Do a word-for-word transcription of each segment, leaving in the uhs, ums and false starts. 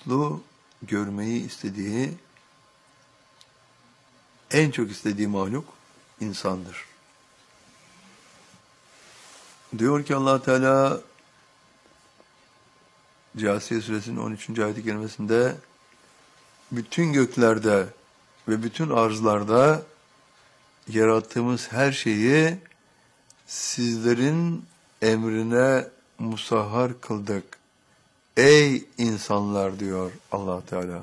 mutlu görmeyi istediği, en çok istediği mahluk insandır. Diyor ki Allah Teala Câsiye Suresinin on üçüncü ayet-i kerimesinde, bütün göklerde ve bütün arzlarda yarattığımız her şeyi sizlerin emrine musahhar kıldık. Ey insanlar, diyor Allah Teala.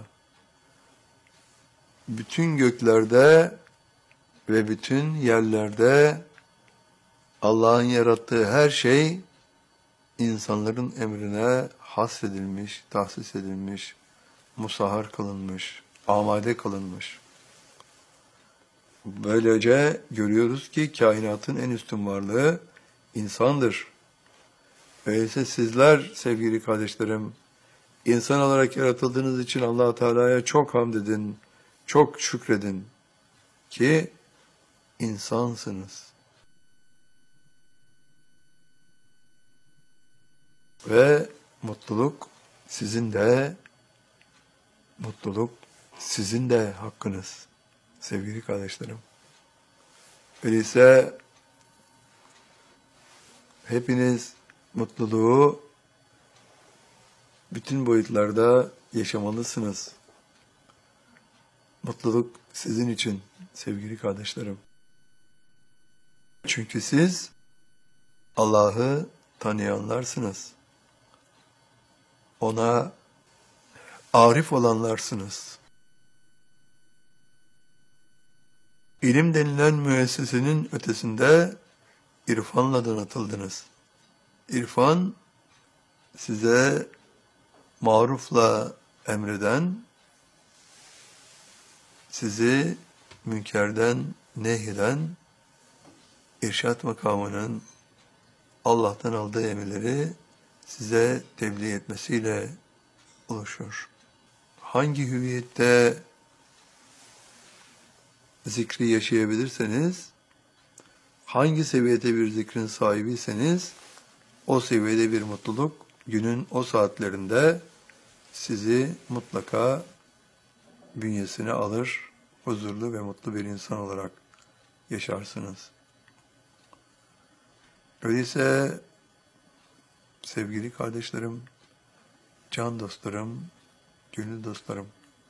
Bütün göklerde ve bütün yerlerde Allah'ın yarattığı her şey insanların emrine hasredilmiş, tahsis edilmiş, musahhar kılınmış, amade kılınmış. Böylece görüyoruz ki kainatın en üstün varlığı insandır. Öyleyse sizler sevgili kardeşlerim, insan olarak yaratıldığınız için Allah Teala'ya çok hamd edin, çok şükredin ki insansınız. Ve mutluluk sizin de, mutluluk sizin de hakkınız sevgili kardeşlerim. Öyleyse hepiniz mutluluğu bütün boyutlarda yaşamalısınız. Mutluluk sizin için sevgili kardeşlerim. Çünkü siz Allah'ı tanıyanlarsınız. Ona arif olanlarsınız. İlim denilen müessesenin ötesinde irfanla donatıldınız. İrfan size marufla emreden, sizi münkerden nehyeden, irşat makamının Allah'tan aldığı emirleri size tebliğ etmesiyle oluşur. Hangi hüviyette zikri yaşayabilirseniz, hangi seviyede bir zikrin sahibiyseniz, o seviyede bir mutluluk günün o saatlerinde sizi mutlaka bünyesine alır, huzurlu ve mutlu bir insan olarak yaşarsınız. Öyleyse sevgili kardeşlerim, can dostlarım, gönül dostlarım,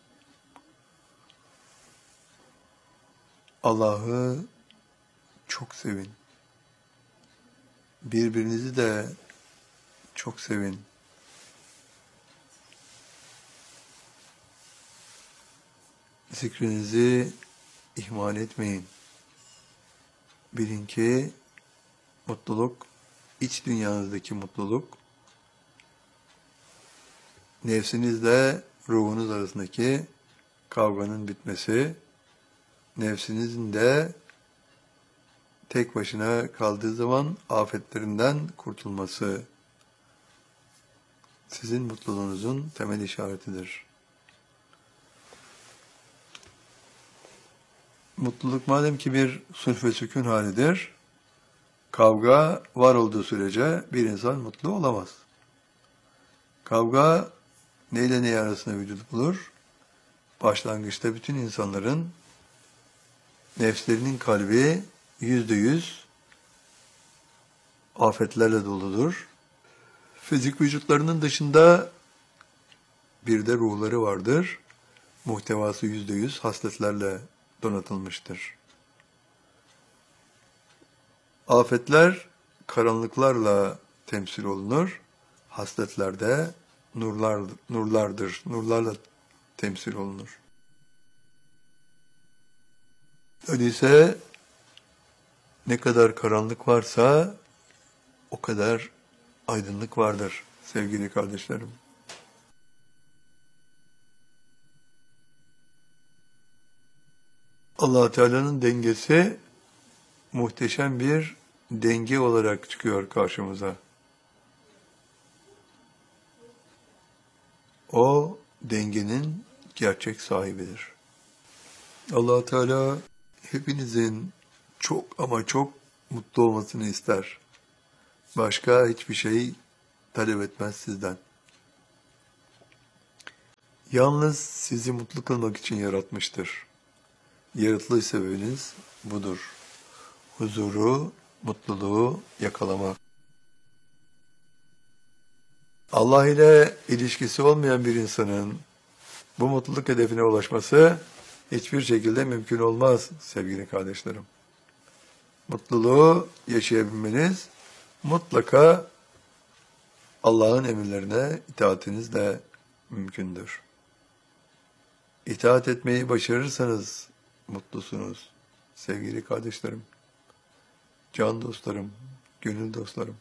Allah'ı çok sevin. Birbirinizi de çok sevin. Zikrinizi ihmal etmeyin. Bilin ki mutluluk, iç dünyanızdaki mutluluk, nefsinizle ruhunuz arasındaki kavganın bitmesi, nefsinizin de tek başına kaldığı zaman afetlerinden kurtulması sizin mutluluğunuzun temel işaretidir. Mutluluk madem ki bir sulh ve sükun halidir, kavga var olduğu sürece bir insan mutlu olamaz. Kavga neyle ne arasında vücut bulur? Başlangıçta bütün insanların nefslerinin kalbi yüzde yüz afetlerle doludur. Fizik vücutlarının dışında bir de ruhları vardır. Muhtevası yüzde yüz hasletlerle donatılmıştır. Afetler karanlıklarla temsil olunur. Hasletler de nurlar, nurlardır. Nurlarla temsil olunur. Öyleyse ne kadar karanlık varsa o kadar aydınlık vardır sevgili kardeşlerim. Allah Teala'nın dengesi muhteşem bir denge olarak çıkıyor karşımıza. O dengenin gerçek sahibidir. Allah Teala hepinizin çok ama çok mutlu olmasını ister. Başka hiçbir şey talep etmez sizden. Yalnız sizi mutlu kılmak için yaratmıştır. Yaratılış sebebiniz budur. Huzuru, mutluluğu yakalamak. Allah ile ilişkisi olmayan bir insanın bu mutluluk hedefine ulaşması hiçbir şekilde mümkün olmaz sevgili kardeşlerim. Mutluluğu yaşayabilmeniz mutlaka Allah'ın emirlerine itaatinizle mümkündür. İtaat etmeyi başarırsanız mutlusunuz sevgili kardeşlerim, can dostlarım, gönül dostlarım.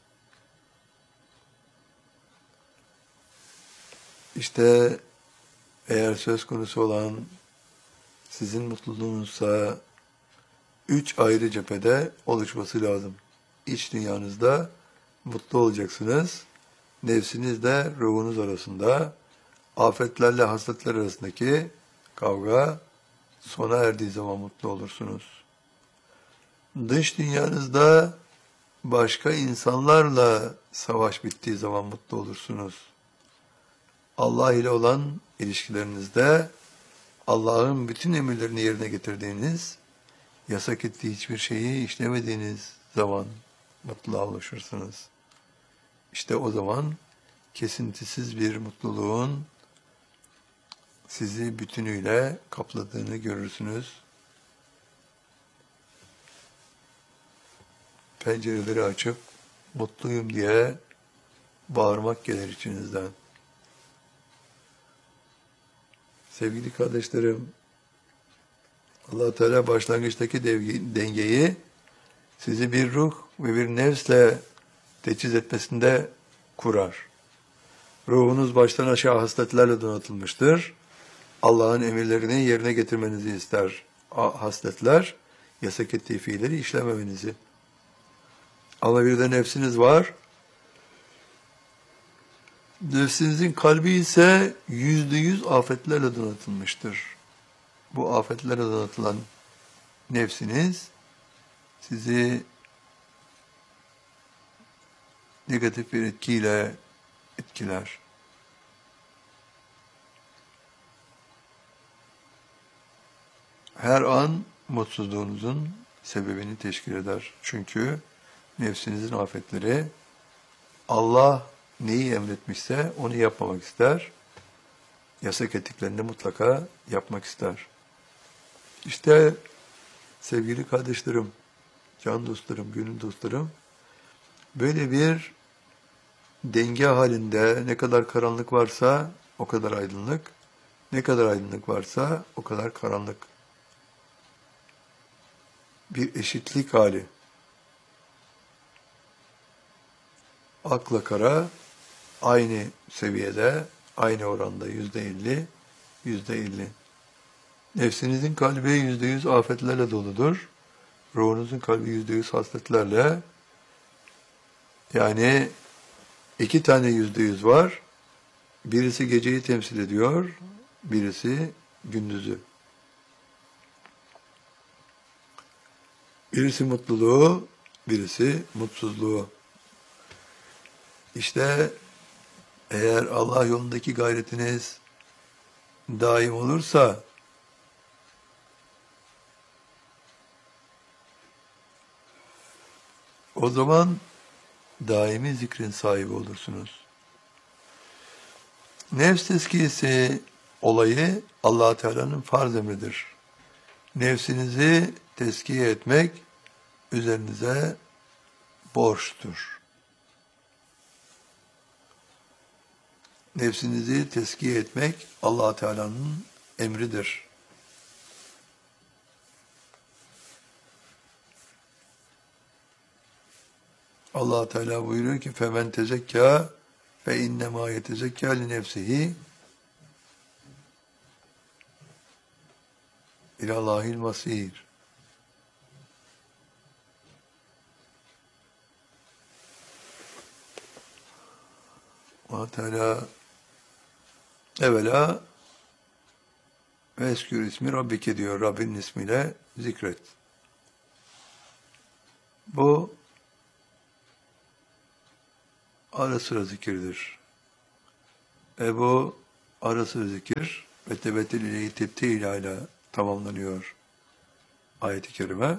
İşte eğer söz konusu olan sizin mutluluğunuzsa üç ayrı cephede oluşması lazım. İç dünyanızda mutlu olacaksınız. Nefsinizle ruhunuz arasında, afetlerle hasletler arasındaki kavga sona erdiği zaman mutlu olursunuz. Dış dünyanızda başka insanlarla savaş bittiği zaman mutlu olursunuz. Allah ile olan ilişkilerinizde Allah'ın bütün emirlerini yerine getirdiğiniz, yasak ettiği hiçbir şeyi işlemediğiniz zaman mutluluğa ulaşırsınız. İşte o zaman kesintisiz bir mutluluğun sizi bütünüyle kapladığını görürsünüz. Pencereleri açıp mutluyum diye bağırmak gelir içinizden. Sevgili kardeşlerim, Allah Teala başlangıçtaki dengeyi sizi bir ruh ve bir nefsle teçhiz etmesinde kurar. Ruhunuz baştan aşağı hasletlerle donatılmıştır. Allah'ın emirlerini yerine getirmenizi ister. Hasletler, yasak ettiği fiilleri işlememenizi. Ama bir de nefsiniz var. Nefsinizin kalbi ise yüzde yüz afetlerle donatılmıştır. Bu afetlerle donatılan nefsiniz sizi negatif bir etkiyle etkiler. Her an mutsuzluğunuzun sebebini teşkil eder. Çünkü nefsinizin afetleri Allah neyi emretmişse onu yapmamak ister. Yasak ettiklerini mutlaka yapmak ister. İşte sevgili kardeşlerim, can dostlarım, gönül dostlarım, böyle bir denge halinde ne kadar karanlık varsa o kadar aydınlık, ne kadar aydınlık varsa o kadar karanlık. Bir eşitlik hali. Akla kara aynı seviyede, aynı oranda yüzde elli, yüzde elli. Nefsinizin kalbi yüzde yüz afetlerle doludur. Ruhunuzun kalbi yüzde yüz hasletlerle. Yani iki tane yüzde yüz var. Birisi geceyi temsil ediyor, birisi gündüzü. Birisi mutluluğu, birisi mutsuzluğu. İşte eğer Allah yolundaki gayretiniz daim olursa, o zaman daimi zikrin sahibi olursunuz. Nefs tezkiyesi olayı Allah Teala'nın farz emridir. Nefsinizi tezkiye etmek üzerinize borçtur. Nefsinizi tezkiye etmek Allah Teala'nın emridir. Allah Teala buyuruyor ki femen tezekka fe innema yetezekka li nefsihi ilallahil masir. Allah Teala evvela ve eskür ismi Rabbike diyor. Rabbinin ismiyle zikret. Bu ara sıra zikirdir. E bu arası zikir ve tebettül ile tebtil ile tamamlanıyor ayet-i kerime.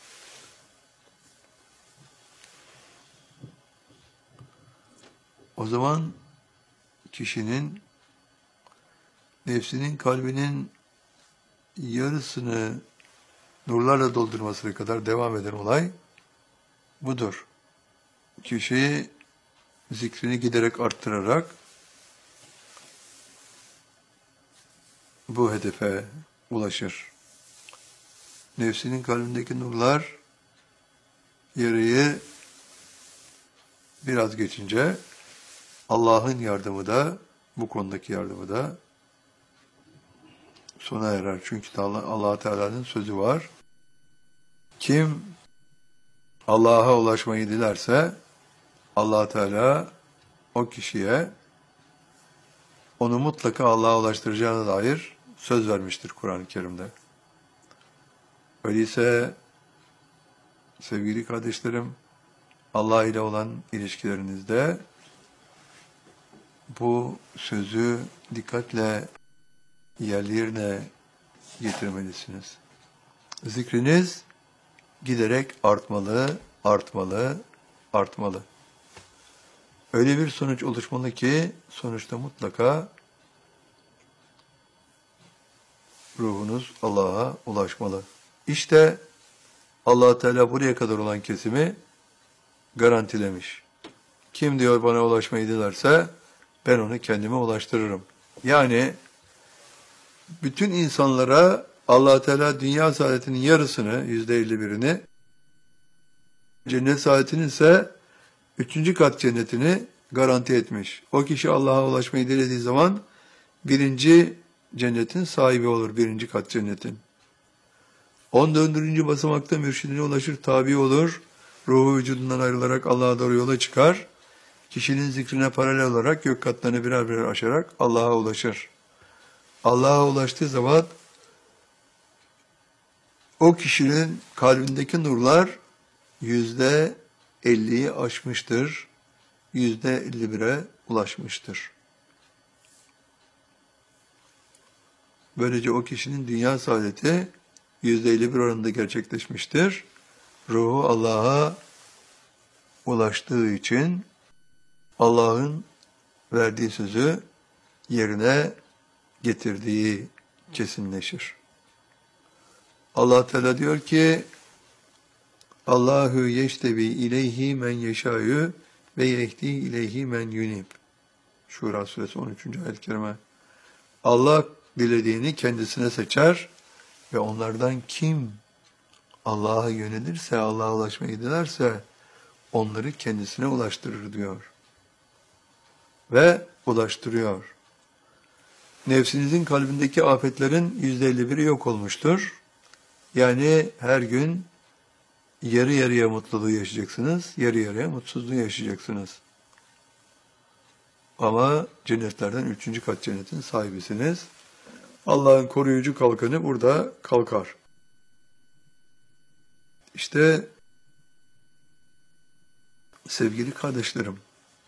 O zaman kişinin nefsinin, kalbinin yarısını nurlarla doldurmasına kadar devam eden olay budur. Kişi zikrini giderek arttırarak bu hedefe ulaşır. Nefsinin kalbindeki nurlar yarıyı biraz geçince Allah'ın yardımı da, bu konudaki yardımı da sona erer. Çünkü Allah, Allah Teala'nın sözü var. Kim Allah'a ulaşmayı dilerse Allah Teala o kişiye onu mutlaka Allah'a ulaştıracağına dair söz vermiştir Kur'an-ı Kerim'de. Öyleyse sevgili kardeşlerim, Allah ile olan ilişkilerinizde bu sözü dikkatle yerli yerine getirmelisiniz. Zikriniz giderek artmalı, artmalı, artmalı. Öyle bir sonuç oluşmalı ki sonuçta mutlaka ruhunuz Allah'a ulaşmalı. İşte Allah Teala buraya kadar olan kesimi garantilemiş. Kim diyor bana ulaşmayı dilerse ben onu kendime ulaştırırım. Yani bütün insanlara Allah Teala dünya saadetinin yarısını, yüzde elli birini, cennet saadetinin ise üçüncü kat cennetini garanti etmiş. O kişi Allah'a ulaşmayı dilediği zaman birinci cennetin sahibi olur, birinci kat cennetin. On dördüncü basamakta mürşidine ulaşır, tabi olur, ruhu vücudundan ayrılarak Allah'a doğru yola çıkar. Kişinin zikrine paralel olarak gök katlarını birer birer aşarak Allah'a ulaşır. Allah'a ulaştığı zaman o kişinin kalbindeki nurlar yüzde elliyi aşmıştır, yüzde elli bire ulaşmıştır. Böylece o kişinin dünya saadeti yüzde elli bir oranında gerçekleşmiştir. Ruhu Allah'a ulaştığı için Allah'ın verdiği sözü yerine getirdiği kesinleşir. Allah Teala diyor ki Allahu yeştebi ileyhi men yeşâ'yu ve yehdi ileyhi men yunib. Şura suresi on üçüncü ayet-i kerime. Allah dilediğini kendisine seçer ve onlardan kim Allah'a yönelirse, Allah'a ulaşmayı dilerse onları kendisine ulaştırır diyor. Ve ulaştırıyor. Nefsinizin kalbindeki afetlerin yüzde elli biri yok olmuştur. Yani her gün yarı yarıya mutluluğu yaşayacaksınız, yarı yarıya mutsuzluğu yaşayacaksınız. Ama cennetlerden üçüncü kat cennetin sahibisiniz. Allah'ın koruyucu kalkanı burada kalkar. İşte sevgili kardeşlerim,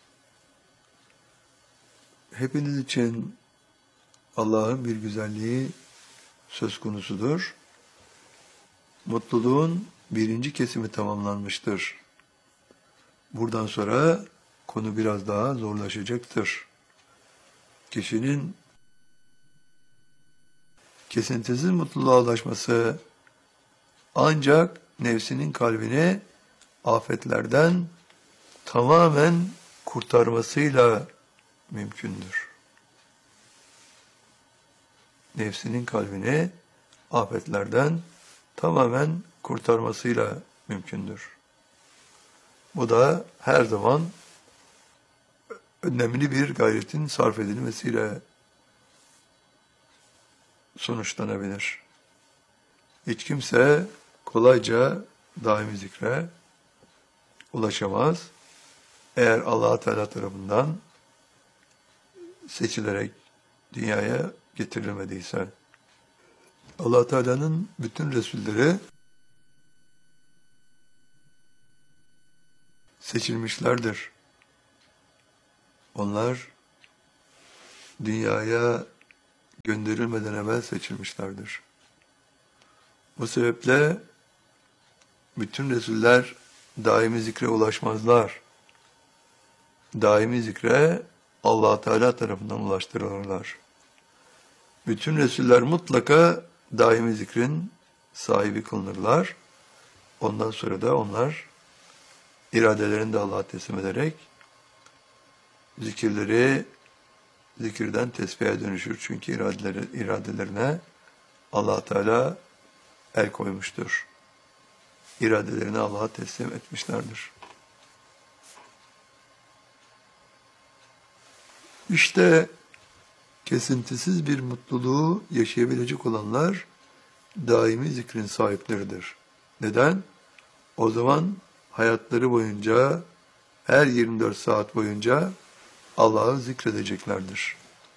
hepiniz için Allah'ın bir güzelliği söz konusudur. Mutluluğun birinci kesimi tamamlanmıştır. Buradan sonra konu biraz daha zorlaşacaktır. Kişinin kesintisiz mutluluğa ulaşması ancak nefsinin kalbini afetlerden tamamen kurtarmasıyla mümkündür. Nefsinin kalbini afetlerden tamamen kurtarmasıyla mümkündür. Bu da her zaman önemli bir gayretin sarf edilmesiyle sonuçlanabilir. Hiç kimse kolayca daimi zikre ulaşamaz. Eğer Allah Teala tarafından seçilerek dünyaya getirilmediyse. Allah Teala'nın bütün Resulleri seçilmişlerdir. Onlar dünyaya gönderilmeden evvel seçilmişlerdir. Bu sebeple bütün Resuller daimi zikre ulaşmazlar. Daimi zikre Allah Teala tarafından ulaştırılırlar. Bütün Resuller mutlaka daimi zikrin sahibi kılınırlar. Ondan sonra da onlar iradelerini de Allah'a teslim ederek zikirleri zikirden tesbihe dönüşür. Çünkü iradeleri, iradelerine Allah Teala el koymuştur. İradelerini Allah'a teslim etmişlerdir. İşte kesintisiz bir mutluluğu yaşayabilecek olanlar daimi zikrin sahipleridir. Neden? O zaman hayatları boyunca, her yirmi dört saat boyunca Allah'ı zikredeceklerdir.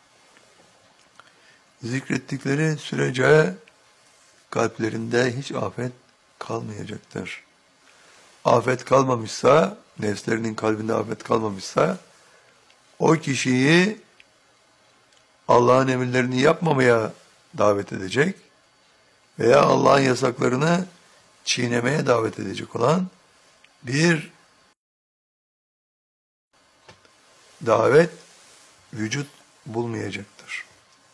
Zikrettikleri sürece kalplerinde hiç afet kalmayacaktır. Afet kalmamışsa, nefslerinin kalbinde afet kalmamışsa, o kişiyi Allah'ın emirlerini yapmamaya davet edecek veya Allah'ın yasaklarını çiğnemeye davet edecek olan bir davet vücut bulmayacaktır.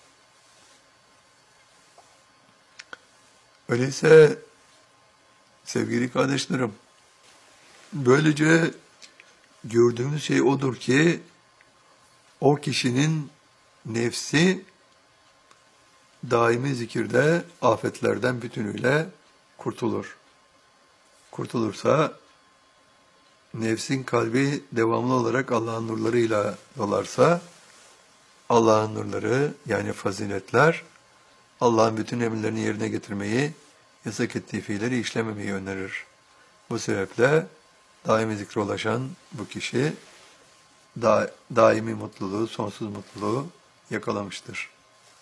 Öyleyse sevgili kardeşlerim, böylece gördüğümüz şey odur ki o kişinin nefsi daimi zikirde afetlerden bütünüyle kurtulur. Kurtulursa nefsin kalbi devamlı olarak Allah'ın nurlarıyla dolarsa Allah'ın nurları yani faziletler Allah'ın bütün emirlerini yerine getirmeyi, yasak ettiği fiilleri işlememeyi önerir. Bu sebeple daimi zikre ulaşan bu kişi da, daimi mutluluğu, sonsuz mutluluğu yakalamıştır.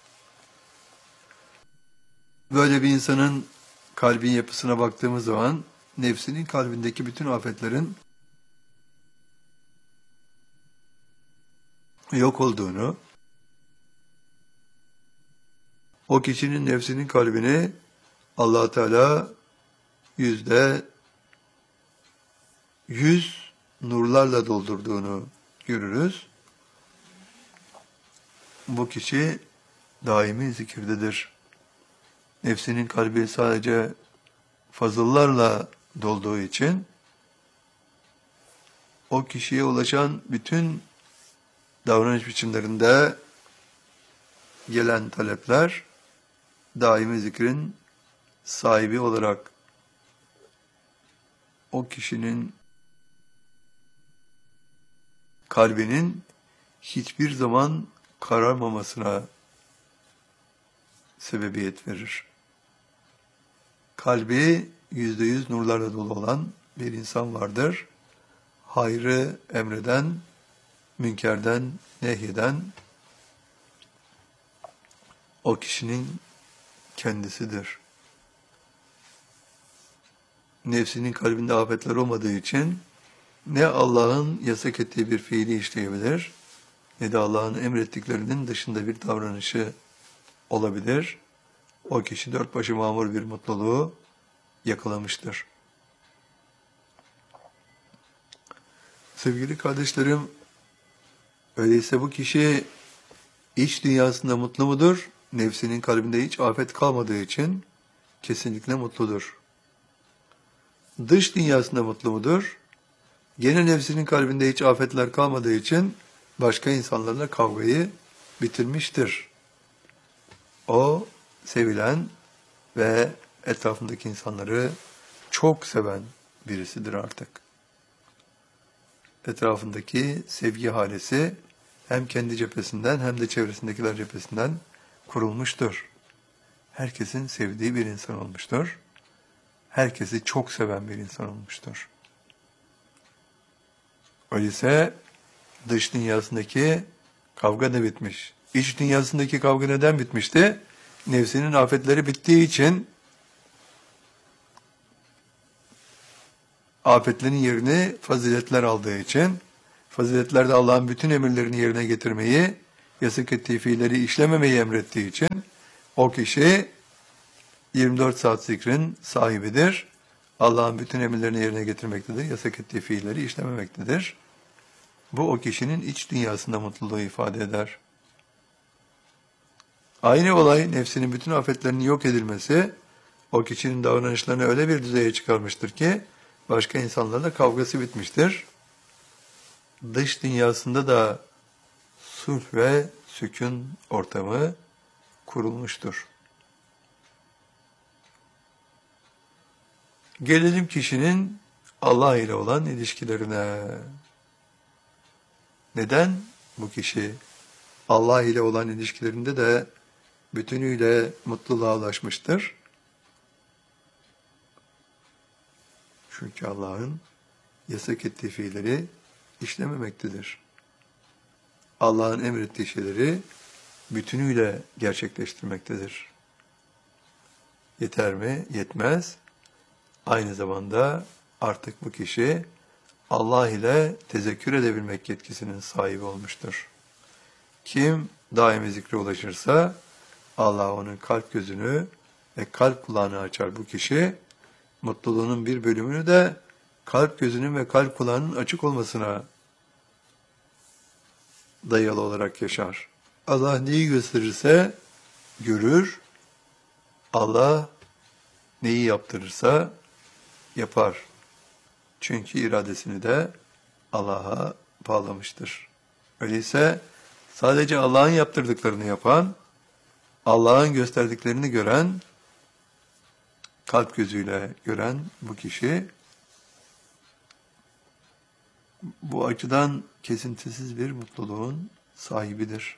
Böyle bir insanın kalbin yapısına baktığımız zaman nefsinin kalbindeki bütün afetlerin yok olduğunu, o kişinin nefsinin kalbini Allah Teala yüzde yüz nurlarla doldurduğunu görürüz. Bu kişi daimi zikirdedir. Nefsinin kalbi sadece fazıllarla dolduğu için o kişiye ulaşan bütün davranış biçimlerinde gelen talepler daimi zikrin sahibi olarak o kişinin kalbinin hiçbir zaman kararmamasına sebebiyet verir. Kalbi yüzde yüz nurlarla dolu olan bir insan vardır. Hayrı emreden, münkerden nehyeden o kişinin kendisidir. Nefsinin kalbinde afetler olmadığı için ne Allah'ın yasak ettiği bir fiili işleyebilir, ne de Allah'ın emrettiklerinin dışında bir davranışı olabilir. O kişi dört başı mamur bir mutluluğu yakalamıştır. Sevgili kardeşlerim, öyleyse bu kişi iç dünyasında mutlu mudur? Nefsinin kalbinde hiç afet kalmadığı için kesinlikle mutludur. Dış dünyasında mutlu mudur? Gene nefsinin kalbinde hiç afetler kalmadığı için başka insanlarla kavgayı bitirmiştir. O sevilen ve etrafındaki insanları çok seven birisidir artık. Etrafındaki sevgi halesi hem kendi cephesinden hem de çevresindekiler cephesinden kurulmuştur. Herkesin sevdiği bir insan olmuştur. Herkesi çok seven bir insan olmuştur. Öyleyse dış dünyasındaki kavga da bitmiş. İç dünyasındaki kavga neden bitmişti? Nefsinin afetleri bittiği için afetlerin yerini faziletler aldığı için faziletler de Allah'ın bütün emirlerini yerine getirmeyi, yasak ettiği fiilleri işlememeyi emrettiği için o kişi yirmi dört saat zikrin sahibidir. Allah'ın bütün emirlerini yerine getirmektedir. Yasak ettiği fiilleri işlememektedir. Bu o kişinin iç dünyasında mutluluğu ifade eder. Aynı olay nefsinin bütün afetlerinin yok edilmesi o kişinin davranışlarını öyle bir düzeye çıkarmıştır ki başka insanlarla kavgası bitmiştir. Dış dünyasında da sulh ve sükun ortamı kurulmuştur. Gelelim kişinin Allah ile olan ilişkilerine. Neden bu kişi Allah ile olan ilişkilerinde de bütünüyle mutluluğa ulaşmıştır? Çünkü Allah'ın yasak ettiği fiilleri işlememektedir. Allah'ın emrettiği şeyleri bütünüyle gerçekleştirmektedir. Yeter mi? Yetmez. Aynı zamanda artık bu kişi Allah ile tezekkür edebilmek yetkisinin sahibi olmuştur. Kim daimi zikre ulaşırsa Allah onun kalp gözünü ve kalp kulağını açar. Bu kişi mutluluğunun bir bölümünü de kalp gözünün ve kalp kulağının açık olmasına dayalı olarak yaşar. Allah neyi gösterirse görür, Allah neyi yaptırırsa yapar. Çünkü iradesini de Allah'a bağlamıştır. Öyleyse sadece Allah'ın yaptırdıklarını yapan, Allah'ın gösterdiklerini gören, kalp gözüyle gören bu kişi, bu açıdan kesintisiz bir mutluluğun sahibidir.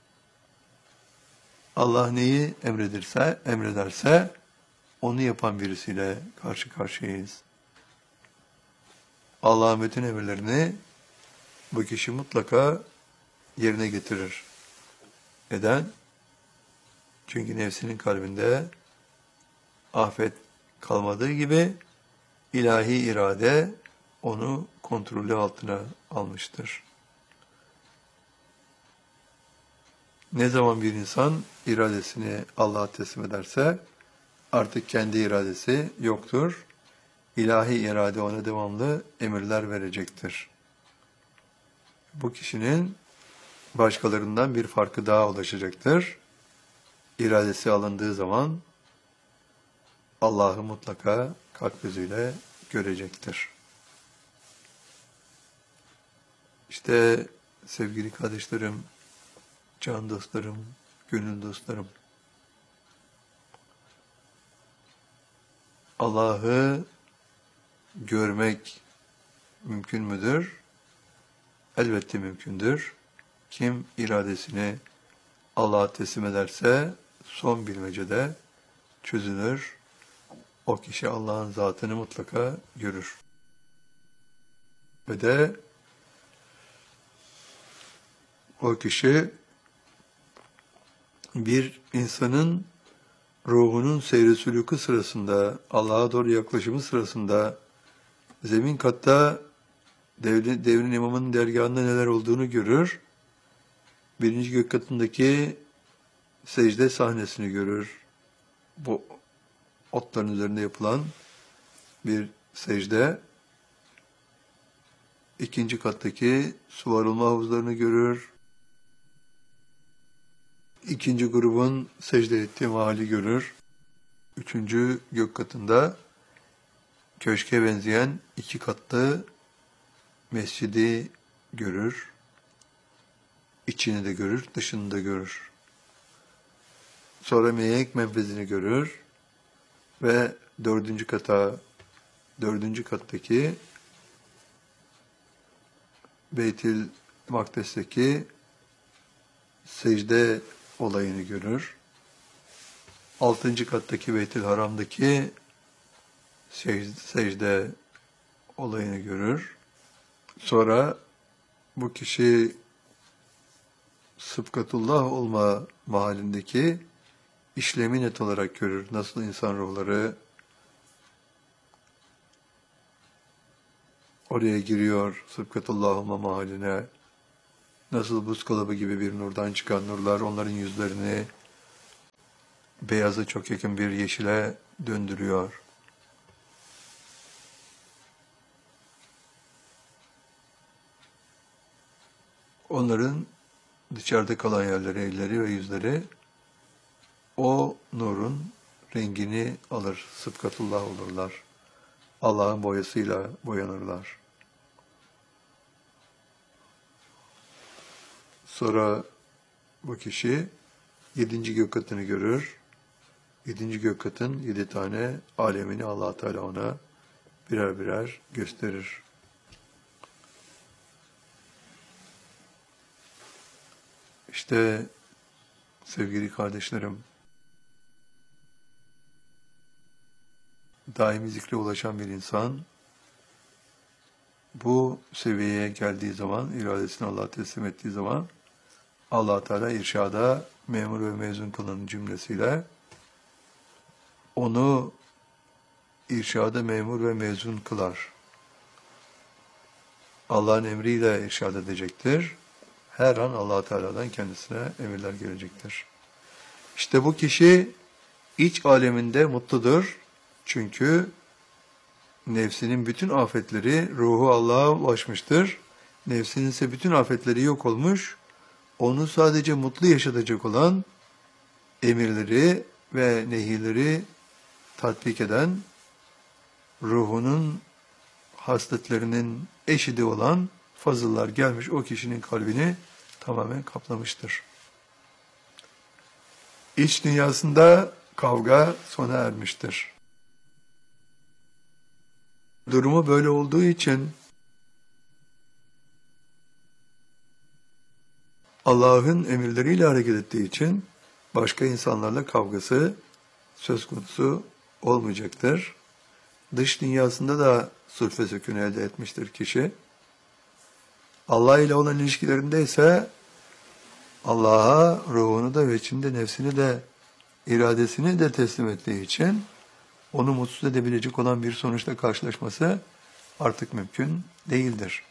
Allah neyi emredirse, emrederse onu yapan birisiyle karşı karşıyayız. Allah'ın bütün emirlerini bu kişi mutlaka yerine getirir. Neden? Çünkü nefsinin kalbinde afet kalmadığı gibi ilahi irade onu kontrolü altına almıştır. Ne zaman bir insan iradesini Allah'a teslim ederse artık kendi iradesi yoktur. İlahi irade ona devamlı emirler verecektir. Bu kişinin başkalarından bir farkı daha ulaşacaktır. İradesi alındığı zaman Allah'ı mutlaka kalp gözüyle görecektir. İşte sevgili kardeşlerim, can dostlarım, gönül dostlarım, Allah'ı görmek mümkün müdür? Elbette mümkündür. Kim iradesini Allah'a teslim ederse son bilmecede çözülür. O kişi Allah'ın zatını mutlaka görür. Ve de o kişi bir insanın ruhunun seyri sülûkü sırasında, Allah'a doğru yaklaşımı sırasında zemin katta devrin, devrin imamının dergahında neler olduğunu görür. Birinci gök katındaki secde sahnesini görür. Bu otların üzerinde yapılan bir secde. İkinci kattaki su arılma havuzlarını görür. İkinci grubun secde ettiği mahalli görür. Üçüncü gök katında köşke benzeyen iki katlı mescidi görür. İçini de görür, dışını da görür. Sonra meyek menfezini görür ve dördüncü kata, dördüncü kattaki Beytül Makdes'teki secde olayını görür. Altıncı kattaki Beytül Haram'daki secde olayını görür. Sonra bu kişi Sıbgatullah olma mahallindeki işlemi net olarak görür. Nasıl insan ruhları oraya giriyor, Sıbgatullah olma mahalline. Nasıl buzdolabı gibi bir nurdan çıkan nurlar onların yüzlerini beyaza çok yakın bir yeşile döndürüyor. Onların dışarıda kalan yerleri, elleri ve yüzleri o nurun rengini alır, sıbgatullah olurlar. Allah'ın boyasıyla boyanırlar. Sonra bu kişi yedinci gök katını görür. Yedinci gök katın yedi tane alemini Allah Teala ona birer birer gösterir. İşte sevgili kardeşlerim, daimi zikre ulaşan bir insan bu seviyeye geldiği zaman, iradesini Allah'a teslim ettiği zaman Allah Teala irşada memur ve mezun kılan cümlesiyle onu irşada memur ve mezun kılar. Allah'ın emriyle irşad edecektir. Her an Allah Teala'dan kendisine emirler gelecektir. İşte bu kişi iç aleminde mutludur. Çünkü nefsinin bütün afetleri ruhu Allah'a ulaşmıştır. Nefsinin ise bütün afetleri yok olmuş. Onu sadece mutlu yaşatacak olan emirleri ve nehirleri tatbik eden, ruhunun hasletlerinin eşidi olan fazıllar gelmiş o kişinin kalbini tamamen kaplamıştır. İç dünyasında kavga sona ermiştir. Durumu böyle olduğu için Allah'ın emirleriyle hareket ettiği için başka insanlarla kavgası söz konusu olmayacaktır. Dış dünyasında da sulh ve sükun elde etmiştir kişi. Allah ile olan ilişkilerinde ise Allah'a ruhunu da ve içinde nefsini de iradesini de teslim ettiği için onu mutsuz edebilecek olan bir sonuçla karşılaşması artık mümkün değildir.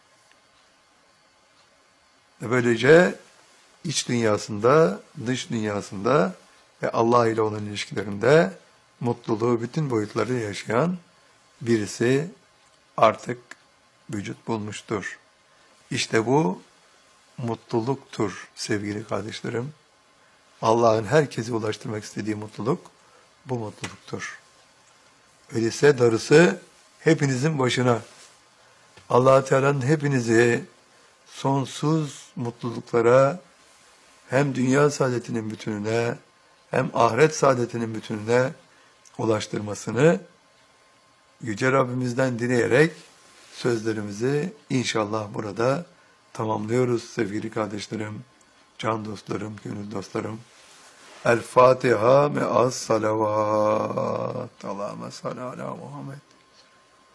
Böylece iç dünyasında, dış dünyasında ve Allah ile olan ilişkilerinde mutluluğu bütün boyutları yaşayan birisi artık vücut bulmuştur. İşte bu mutluluktur sevgili kardeşlerim. Allah'ın herkese ulaştırmak istediği mutluluk bu mutluluktur. Öyleyse darısı hepinizin başına. Allah Teala'nın hepinizi sonsuz mutluluklara hem dünya saadetinin bütününe hem ahiret saadetinin bütününe ulaştırmasını Yüce Rabbimizden dileyerek sözlerimizi inşallah burada tamamlıyoruz sevgili kardeşlerim, can dostlarım, gönül dostlarım. El Fatiha me'as salavat. Allahümme salli ala Muhammed.